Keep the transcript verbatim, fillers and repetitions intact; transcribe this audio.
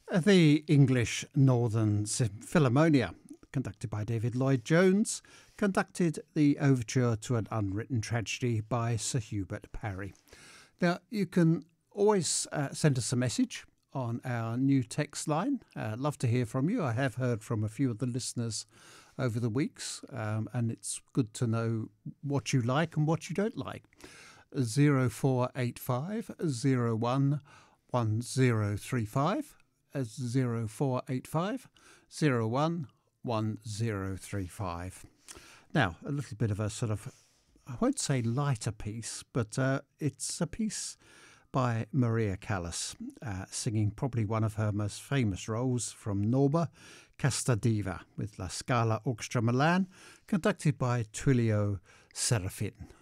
The English Northern Philharmonia, conducted by David Lloyd-Jones, conducted the overture to An Unwritten Tragedy by Sir Hubert Parry. Now, you can always uh, send us a message on our new text line. Uh, love to hear from you. I have heard from a few of the listeners over the weeks, um, and it's good to know what you like and what you don't like. zero four eight five zero one one zero three five as zero four eight five zero one one zero three five. Now, a little bit of a sort of, I won't say lighter piece, but uh, it's a piece by Maria Callas, uh, singing probably one of her most famous roles from Norma, Casta Diva, with La Scala Orchestra Milan, conducted by Tullio Serafin.